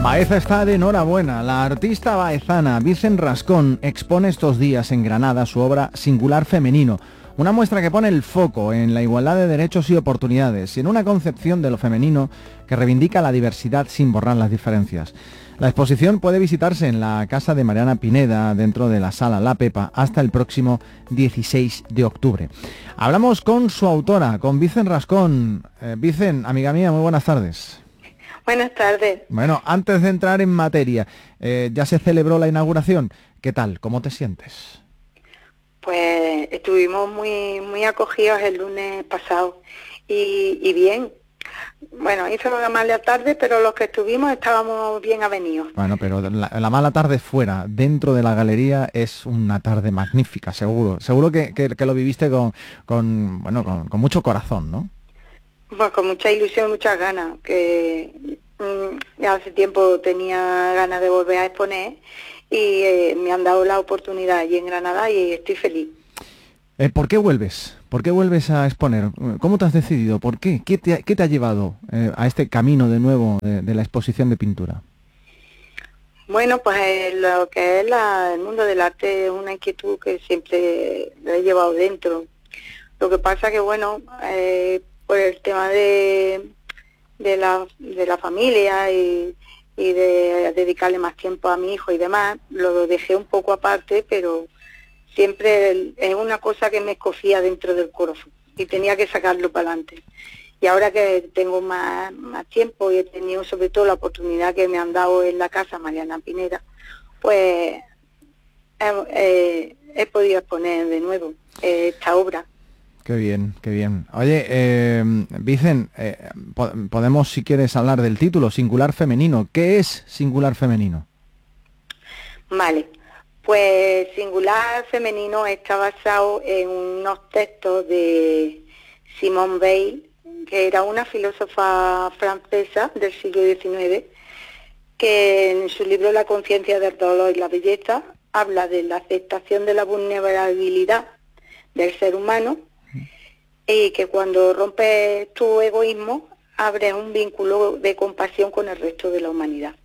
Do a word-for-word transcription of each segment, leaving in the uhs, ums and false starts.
Baeza está de enhorabuena. La artista baezana Vicen Rascón expone estos días en Granada su obra Singular Femenino, una muestra que pone el foco en la igualdad de derechos y oportunidades y en una concepción de lo femenino que reivindica la diversidad sin borrar las diferencias. La exposición puede visitarse en la casa de Mariana Pineda, dentro de la sala La Pepa, hasta el próximo dieciséis de octubre. Hablamos con su autora, con Vicen Rascón. Eh, Vicen, amiga mía, muy buenas tardes. Buenas tardes. Bueno, antes de entrar en materia, eh, ya se celebró la inauguración. ¿Qué tal? ¿Cómo te sientes? Pues estuvimos muy muy acogidos el lunes pasado y, y bien. Bueno, hizo una mala tarde, pero los que estuvimos estábamos bien avenidos. Bueno, pero la, la mala tarde fuera, dentro de la galería, es una tarde magnífica, seguro. Seguro que, que, que lo viviste con, con bueno, con, con mucho corazón, ¿no? Pues con mucha ilusión, muchas ganas, que mmm, hace tiempo tenía ganas de volver a exponer y eh, me han dado la oportunidad allí en Granada y estoy feliz. Eh, ¿Por qué vuelves? ¿Por qué vuelves a exponer? ¿Cómo te has decidido? ¿Por qué? ¿Qué te, qué te ha llevado eh, a este camino de nuevo de, de la exposición de pintura? Bueno, pues eh, lo que es la, el mundo del arte es una inquietud que siempre lo he llevado dentro. Lo que pasa que, bueno, eh, por el tema de, de, la, de la familia y, y de dedicarle más tiempo a mi hijo y demás, lo dejé un poco aparte, pero siempre es una cosa que me escocía dentro del corazón y tenía que sacarlo para adelante. Y ahora que tengo más, más tiempo y he tenido sobre todo la oportunidad que me han dado en la casa Mariana Pineda, pues he, eh, he podido exponer de nuevo eh, esta obra. Qué bien, qué bien. Oye, eh, Vicen, eh, po podemos, si quieres, hablar del título, Singular Femenino. ¿Qué es Singular Femenino? Vale, pues Singular Femenino está basado en unos textos de Simone Weil, que era una filósofa francesa del siglo diecinueve, que en su libro La conciencia del dolor y la belleza habla de la aceptación de la vulnerabilidad del ser humano, y que cuando rompes tu egoísmo, abres un vínculo de compasión con el resto de la humanidad.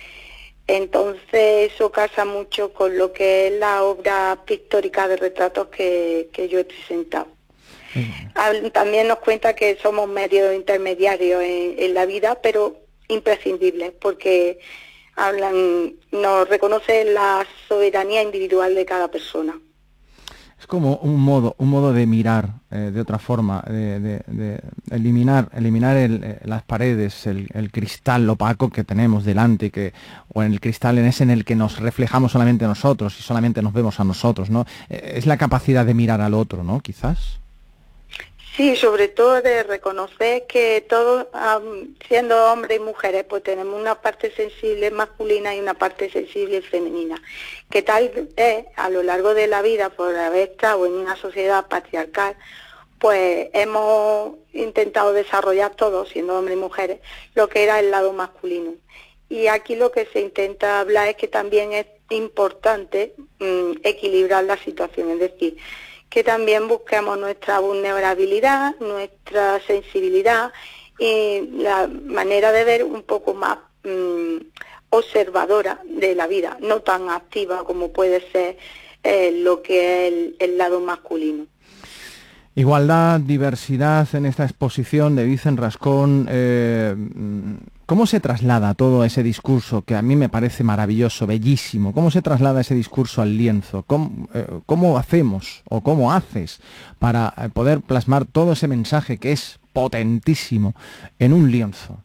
Entonces eso casa mucho con lo que es la obra pictórica de retratos que, que yo he presentado. Uh-huh. También nos cuenta que somos medios intermediarios en, en la vida, pero imprescindibles, porque hablan, nos reconocen la soberanía individual de cada persona. Es como un modo, un modo de mirar eh, de otra forma, de, de, de eliminar, eliminar el, eh, las paredes, el, el cristal opaco que tenemos delante, que, o en el cristal en ese en el que nos reflejamos solamente nosotros y solamente nos vemos a nosotros, ¿no? Eh, es la capacidad de mirar al otro, ¿no? Quizás. Sí, sobre todo de reconocer que todos, um, siendo hombres y mujeres, pues tenemos una parte sensible masculina y una parte sensible femenina, que tal vez a lo largo de la vida, por haber estado en una sociedad patriarcal, pues hemos intentado desarrollar todos, siendo hombres y mujeres, lo que era el lado masculino. Y aquí lo que se intenta hablar es que también es importante um, equilibrar la situación, es decir, que también busquemos nuestra vulnerabilidad, nuestra sensibilidad y la manera de ver un poco más mmm, observadora de la vida, no tan activa como puede ser eh, lo que es el, el lado masculino. Igualdad, diversidad en esta exposición de Vicen Rascón. Eh, ¿Cómo se traslada todo ese discurso que a mí me parece maravilloso, bellísimo? ¿Cómo se traslada ese discurso al lienzo? ¿Cómo, eh, cómo hacemos o cómo haces para poder plasmar todo ese mensaje que es potentísimo en un lienzo?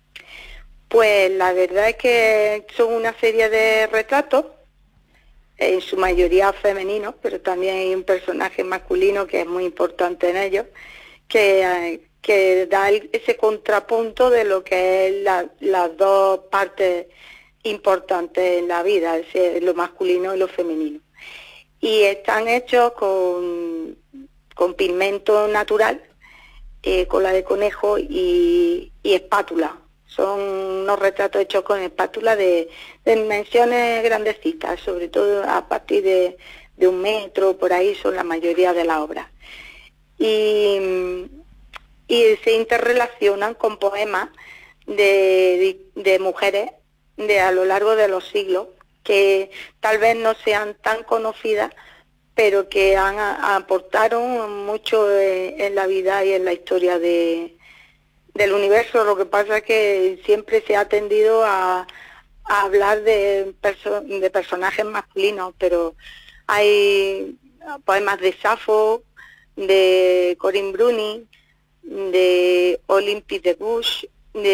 Pues la verdad es que son una serie de retratos, en su mayoría femeninos, pero también hay un personaje masculino que es muy importante en ellos, que, que da ese contrapunto de lo que es la, las dos partes importantes en la vida, es decir, lo masculino y lo femenino. Y están hechos con, con pigmento natural, eh, cola de conejo y, y espátula. Son unos retratos hechos con espátula de, de dimensiones grandecitas, sobre todo a partir de, de un metro, por ahí son la mayoría de las obras. Y, y se interrelacionan con poemas de, de, de mujeres de a lo largo de los siglos, que tal vez no sean tan conocidas, pero que han aportaron mucho en, en la vida y en la historia de, del universo. Lo que pasa es que siempre se ha tendido a, a hablar de, perso de personajes masculinos, pero hay poemas de Safo, de Corinne Bruni, de Olympe de Gouges,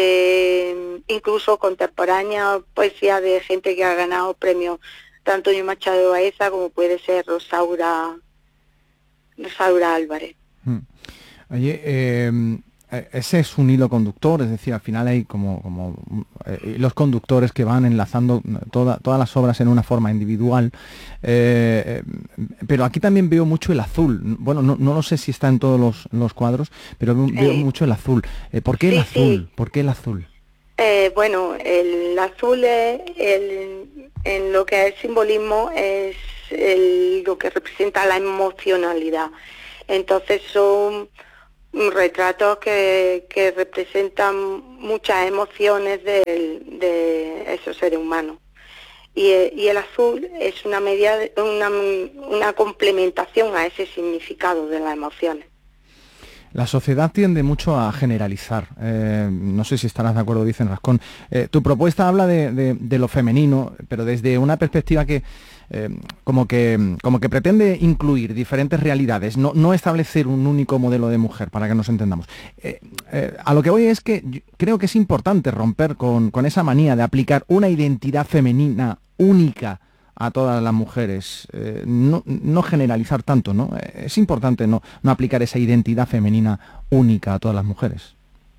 de incluso contemporánea poesía de gente que ha ganado premios, tanto Antonio Machado de Baeza como puede ser Rosaura, Rosaura Álvarez. Mm. Oye, eh, ese es un hilo conductor, es decir, al final hay como, como eh, los conductores que van enlazando toda, todas las obras en una forma individual, eh, pero aquí también veo mucho el azul. Bueno, no, no lo sé si está en todos los, los cuadros, pero veo eh, mucho el azul. Eh, ¿Por qué sí, el azul? Sí. ¿Por qué el azul? Eh, bueno, el azul es el, en lo que es simbolismo es el, lo que representa la emocionalidad. Entonces son retratos que, que representan muchas emociones de, de esos seres humanos. Y, y el azul es una, media, una, una complementación a ese significado de las emociones. La sociedad tiende mucho a generalizar. Eh, no sé si estarás de acuerdo, dicen Rascón. Eh, tu propuesta habla de, de, de lo femenino, pero desde una perspectiva que, eh, como que como que pretende incluir diferentes realidades, no, no establecer un único modelo de mujer, para que nos entendamos. Eh, eh, a lo que voy es que creo que es importante romper con, con esa manía de aplicar una identidad femenina única a todas las mujeres, eh, no, no generalizar tanto, ¿no? Es importante no, no aplicar esa identidad femenina única a todas las mujeres.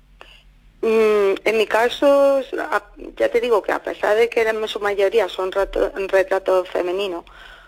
Mm, en mi caso, ya te digo que a pesar de que en su mayoría son retratos, retratos femeninos,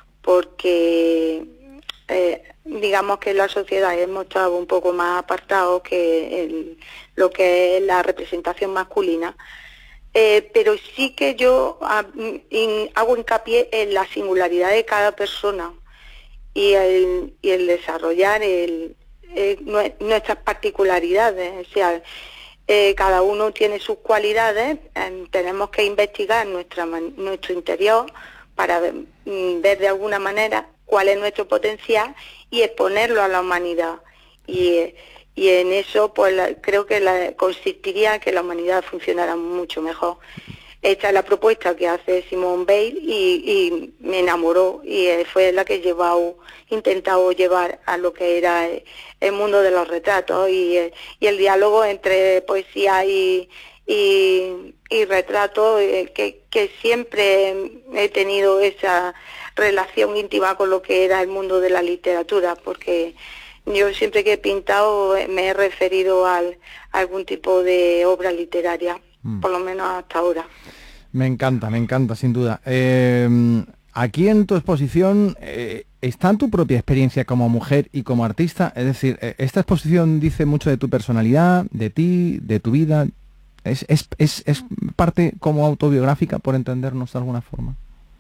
porque eh, digamos que en la sociedad hemos estado un poco más apartados que el, lo que es la representación masculina, Eh, pero sí que yo a, in, hago hincapié en la singularidad de cada persona y el, y el desarrollar el, eh, nuestras particularidades. O sea, eh, cada uno tiene sus cualidades, eh, tenemos que investigar nuestra, nuestro interior para ver, ver de alguna manera cuál es nuestro potencial y exponerlo a la humanidad. Y eh, Y en eso, pues la, creo que la, consistiría que la humanidad funcionara mucho mejor. Esta es la propuesta que hace Simone Weil y, y me enamoró y fue la que he llevado, intentado llevar a lo que era el mundo de los retratos y, y el diálogo entre poesía y, y, y retrato, que, que siempre he tenido esa relación íntima con lo que era el mundo de la literatura, porque yo siempre que he pintado me he referido al, a algún tipo de obra literaria, mm. por lo menos hasta ahora. Me encanta, me encanta, sin duda. Eh, aquí en tu exposición eh, está tu propia experiencia como mujer y como artista, es decir, eh, esta exposición dice mucho de tu personalidad, de ti, de tu vida. ¿Es, es, es, es parte como autobiográfica, por entendernos de alguna forma?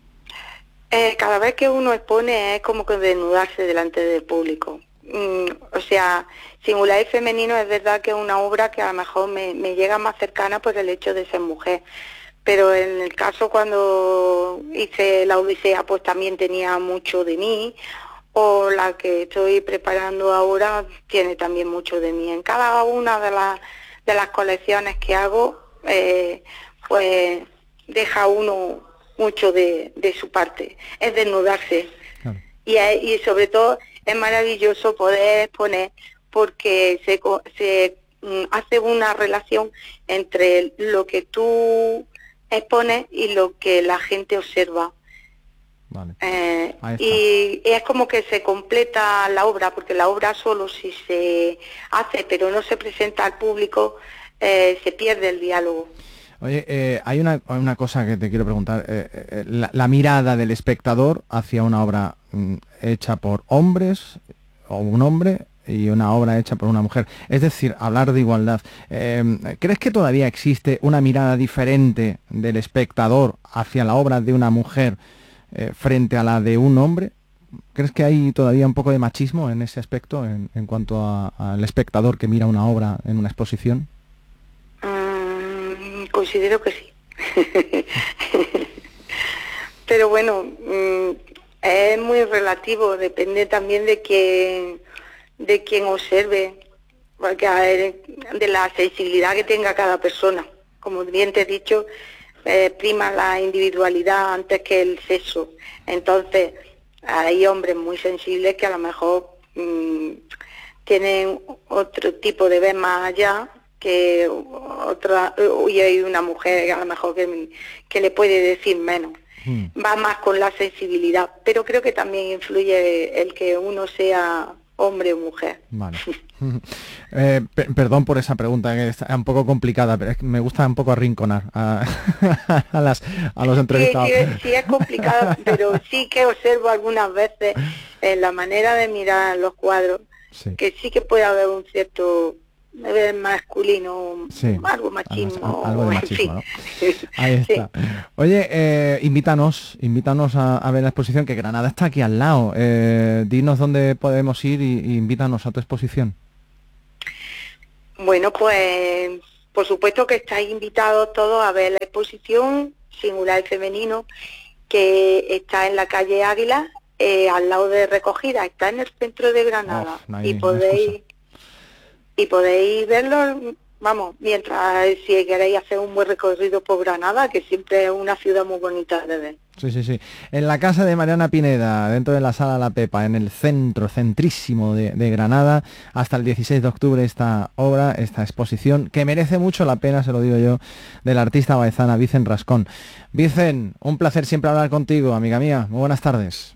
Eh, cada vez que uno expone es como que desnudarse delante del público. Mm, o sea, Singular y Femenino es verdad que es una obra que a lo mejor me, me llega más cercana por el hecho de ser mujer, pero en el caso cuando hice La Odisea pues también tenía mucho de mí, o la que estoy preparando ahora tiene también mucho de mí. En cada una de las de las colecciones que hago eh, pues deja uno mucho de, de su parte, es desnudarse. Claro. y, y sobre todo es maravilloso poder exponer porque se, se mm, hace una relación entre lo que tú expones y lo que la gente observa. Vale. Eh, y es como que se completa la obra, porque la obra solo si se hace pero no se presenta al público, eh, se pierde el diálogo. Oye, eh, hay una, una cosa que te quiero preguntar. Eh, eh, la, la mirada del espectador hacia una obra mm, hecha por hombres, o un hombre, y una obra hecha por una mujer. Es decir, hablar de igualdad. Eh, ¿Crees que todavía existe una mirada diferente del espectador hacia la obra de una mujer eh, frente a la de un hombre? ¿Crees que hay todavía un poco de machismo en ese aspecto, en, en cuanto al espectador que mira una obra en una exposición? Considero que sí. Pero bueno, es muy relativo, depende también de quién, de quien observe, porque a ver, de la sensibilidad que tenga cada persona. Como bien te he dicho, eh, prima la individualidad antes que el sexo. Entonces, hay hombres muy sensibles que a lo mejor mmm, tienen otro tipo de ver más allá que otra, y hay una mujer que a lo mejor que, que le puede decir menos. Hmm. Va más con la sensibilidad, pero creo que también influye el que uno sea hombre o mujer. Vale. eh, per perdón por esa pregunta, que es un poco complicada, pero es que me gusta un poco arrinconar a, a, las, a los entrevistados. Sí, sí, sí es complicado, pero sí que observo algunas veces en la manera de mirar los cuadros, sí, que sí que puede haber un cierto masculino, sí, algo machismo, algo de machismo, ¿no? Ahí está. Sí. Oye, eh, invítanos, invítanos a, a ver la exposición, que Granada está aquí al lado. Eh, dinos dónde podemos ir y, y invítanos a tu exposición. Bueno, pues por supuesto que estáis invitados todos a ver la exposición Singular y Femenino, que está en la calle Águila, eh, al lado de Recogida, está en el centro de Granada. Oh, no hay, y podéis y podéis verlo, vamos, mientras, si queréis hacer un buen recorrido por Granada, que siempre es una ciudad muy bonita de ver. Sí, sí, sí. En la casa de Mariana Pineda, dentro de la Sala La Pepa, en el centro, centrísimo de, de Granada, hasta el dieciséis de octubre esta obra, esta exposición, que merece mucho la pena, se lo digo yo, del artista baezana Vicen Rascón. Vicen, un placer siempre hablar contigo, amiga mía. Muy buenas tardes.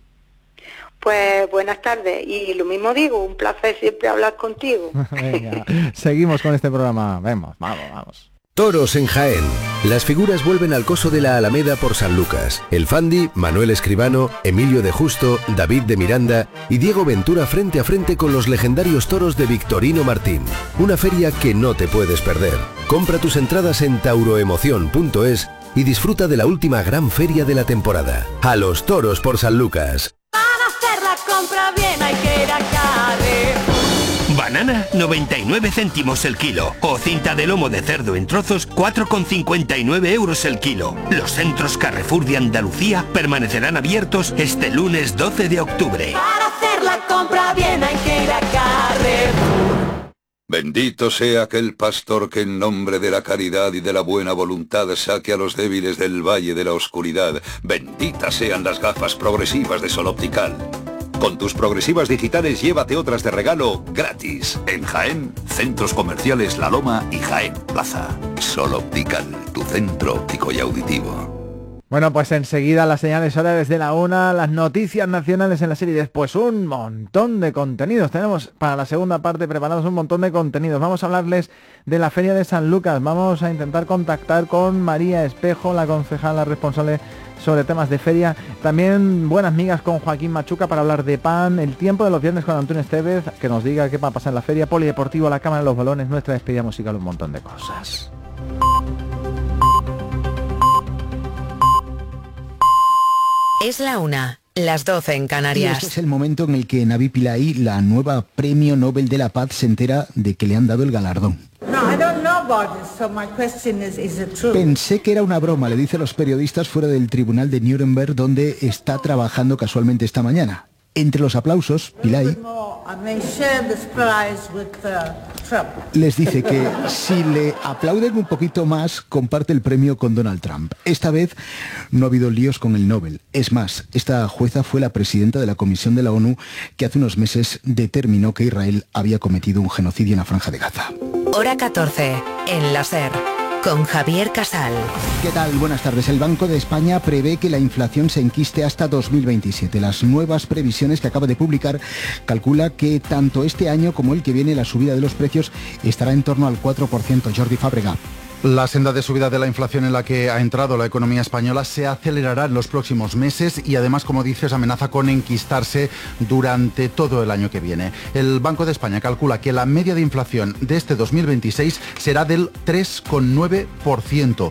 Pues buenas tardes, y lo mismo digo, un placer siempre hablar contigo. Venga, seguimos con este programa, vamos, vamos, vamos. Toros en Jaén. Las figuras vuelven al coso de la Alameda por San Lucas. El Fandi, Manuel Escribano, Emilio de Justo, David de Miranda y Diego Ventura frente a frente con los legendarios toros de Victorino Martín. Una feria que no te puedes perder. Compra tus entradas en tauroemoción punto es y disfruta de la última gran feria de la temporada. A los toros por San Lucas. Compra bien, hay que ir a Carrefour. Banana, noventa y nueve céntimos el kilo. O cinta de lomo de cerdo en trozos, cuatro con cincuenta y nueve euros el kilo. Los centros Carrefour de Andalucía permanecerán abiertos este lunes doce de octubre. Para hacer la compra bien hay que ir a Carrefour. Bendito sea aquel pastor que en nombre de la caridad y de la buena voluntad saque a los débiles del valle de la oscuridad. Benditas sean las gafas progresivas de Sol Optical. Con tus progresivas digitales llévate otras de regalo gratis. En Jaén, centros comerciales La Loma y Jaén Plaza. Sol Optical, tu centro óptico y auditivo. Bueno, pues enseguida las señales horarias de la una, las noticias nacionales en la serie, después un montón de contenidos. Tenemos para la segunda parte preparados un montón de contenidos. Vamos a hablarles de la Feria de San Lucas. Vamos a intentar contactar con María Espejo, la concejala responsable sobre temas de feria. También buenas migas con Joaquín Machuca para hablar de pan, el tiempo de los viernes con Antonio Estevez, que nos diga qué va a pasar en la feria, polideportivo, la Cámara de los Balones, nuestra despedida musical, un montón de cosas. Es la una, las doce en Canarias. Y este es el momento en el que Navi Pillay, la nueva Premio Nobel de la Paz, se entera de que le han dado el galardón. No, I don't know about it, so my question is, is it true? Pensé que era una broma, le dice a los periodistas fuera del tribunal de Nuremberg, donde está trabajando casualmente esta mañana. Entre los aplausos, Pillay les dice que si le aplauden un poquito más, comparte el premio con Donald Trump. Esta vez no ha habido líos con el Nobel. Es más, esta jueza fue la presidenta de la Comisión de la ONU que hace unos meses determinó que Israel había cometido un genocidio en la Franja de Gaza. Hora catorce, en la SER, con Javier Casal. ¿Qué tal? Buenas tardes. El Banco de España prevé que la inflación se enquiste hasta dos mil veintisiete. Las nuevas previsiones que acaba de publicar calcula que tanto este año como el que viene la subida de los precios estará en torno al cuatro por ciento. Jordi Fábrega. La senda de subida de la inflación en la que ha entrado la economía española se acelerará en los próximos meses y además, como dices, amenaza con enquistarse durante todo el año que viene. El Banco de España calcula que la media de inflación de este dos mil veintiséis será del tres coma nueve por ciento.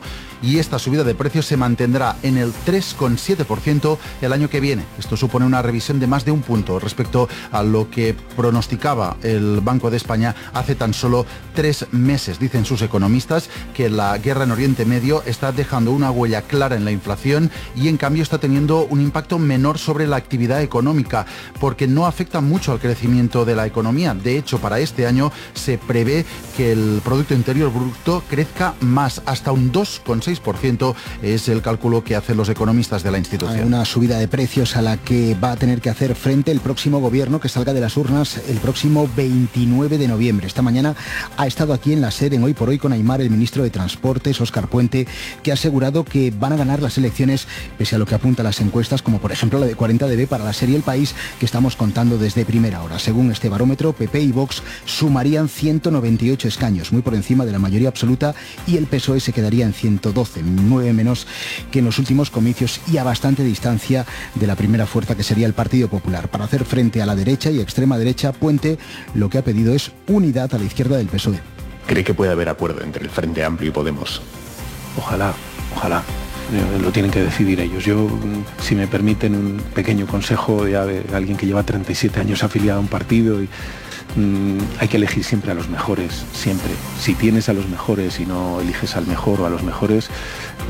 y esta subida de precios se mantendrá en el tres coma siete por ciento el año que viene. Esto supone una revisión de más de un punto respecto a lo que pronosticaba el Banco de España hace tan solo tres meses. Dicen sus economistas que la guerra en Oriente Medio está dejando una huella clara en la inflación y en cambio está teniendo un impacto menor sobre la actividad económica, porque no afecta mucho al crecimiento de la economía. De hecho, para este año se prevé que el Producto Interior Bruto crezca más, hasta un dos coma seis por ciento es el cálculo que hacen los economistas de la institución. Hay una subida de precios a la que va a tener que hacer frente el próximo gobierno que salga de las urnas el próximo veintinueve de noviembre. Esta mañana ha estado aquí en la SER, en Hoy por Hoy con Aimar, el ministro de Transportes, Óscar Puente, que ha asegurado que van a ganar las elecciones pese a lo que apuntan las encuestas, como por ejemplo la de cuarenta D B para la serie El País, que estamos contando desde primera hora. Según este barómetro, P P y Vox sumarían ciento noventa y ocho escaños, muy por encima de la mayoría absoluta, y el P S O E se quedaría en ciento doce, nueve menos que en los últimos comicios y a bastante distancia de la primera fuerza, que sería el Partido Popular. Para hacer frente a la derecha y extrema derecha, Puente lo que ha pedido es unidad a la izquierda del P S O E. ¿Cree que puede haber acuerdo entre el Frente Amplio y Podemos? Ojalá, ojalá. Lo tienen que decidir ellos. Yo, si me permiten un pequeño consejo ya de alguien que lleva treinta y siete años afiliado a un partido, y mmm, hay que elegir siempre a los mejores, siempre. Si tienes a los mejores y no eliges al mejor o a los mejores,